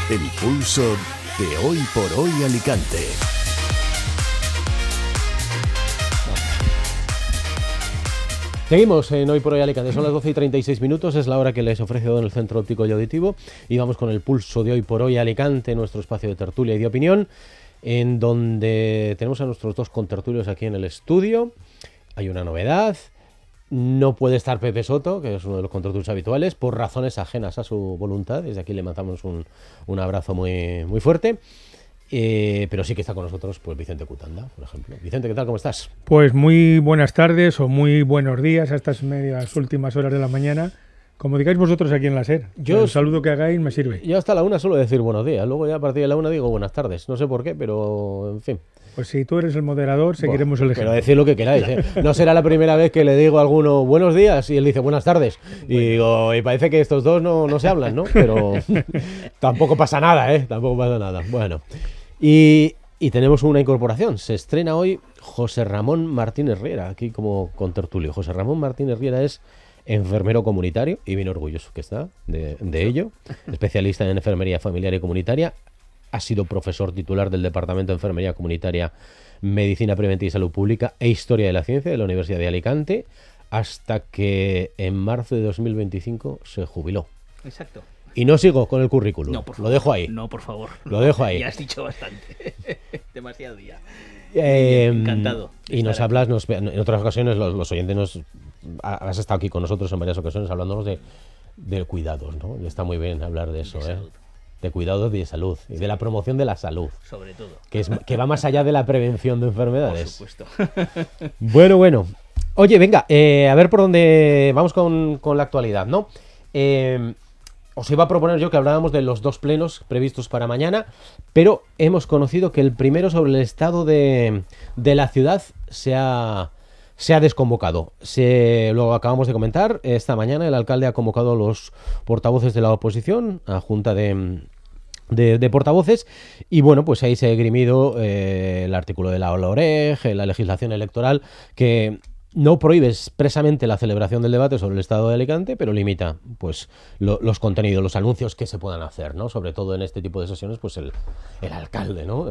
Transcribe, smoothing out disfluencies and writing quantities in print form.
El pulso de Hoy por Hoy Alicante. Seguimos en Hoy por Hoy Alicante, son las 12:36, es la hora que les ofrece en el Centro Óptico y Auditivo y vamos con el pulso de Hoy por Hoy Alicante, nuestro espacio de tertulia y de opinión, en donde tenemos a nuestros dos contertulios aquí en el estudio. Hay una novedad, no puede estar Pepe Soto, que es uno de los contertulios habituales, por razones ajenas a su voluntad. Desde aquí le mandamos un abrazo muy, muy fuerte. Pero sí que está con nosotros pues Vicente Cutanda, por ejemplo. Vicente, ¿qué tal? ¿Cómo estás? Pues muy buenas tardes o muy buenos días a estas medias últimas horas de la mañana. Como digáis vosotros aquí en la SER. El saludo que hagáis me sirve. Yo hasta la una suelo decir buenos días, luego ya a partir de la una digo buenas tardes. No sé por qué, pero en fin. Pues si tú eres el moderador, seguiremos el ejemplo. Pero decid lo que queráis, ¿eh? No será la primera vez que le digo a alguno buenos días y él dice buenas tardes. Y digo, y parece que estos dos no se hablan, ¿no? Pero tampoco pasa nada, ¿eh? Tampoco pasa nada. Bueno. Y tenemos una incorporación. Se estrena hoy José Ramón Martínez Riera, aquí como contertulio. José Ramón Martínez Riera es enfermero comunitario, y bien orgulloso que está de ello, especialista en enfermería familiar y comunitaria, ha sido profesor titular del Departamento de Enfermería Comunitaria, Medicina Preventiva y Salud Pública e Historia de la Ciencia de la Universidad de Alicante, hasta que en marzo de 2025 se jubiló. Exacto. Y no sigo con el currículum, No, por favor. Lo dejo ahí. No, por favor. Lo dejo ahí. Ya has dicho bastante. Demasiado ya. Encantado. Y nos hablas, en otras ocasiones los oyentes has estado aquí con nosotros en varias ocasiones hablándonos de cuidados, ¿no? Y está muy bien hablar de eso, de cuidados y de salud, y de la promoción de la salud. Sobre todo. Que va más allá de la prevención de enfermedades. Por supuesto. Bueno. Oye, venga, a ver por dónde vamos con la actualidad, ¿no? Os iba a proponer yo que hablábamos de los dos plenos previstos para mañana, pero hemos conocido que el primero sobre el estado de la ciudad se ha desconvocado. Lo acabamos de comentar, esta mañana el alcalde ha convocado a los portavoces de la oposición, a junta de portavoces, y bueno, pues ahí se ha esgrimido el artículo de la LOREG, la legislación electoral, que no prohíbe expresamente la celebración del debate sobre el estado de Alicante, pero limita pues los contenidos, los anuncios que se puedan hacer, ¿no? Sobre todo en este tipo de sesiones, pues el alcalde, ¿no?